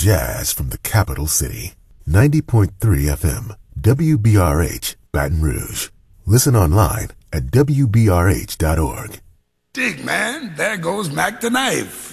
jazz from the capital city. 90.3 FM, WBRH, Baton Rouge. Listen online at WBRH.org. Dig, man, there goes Mac the Knife.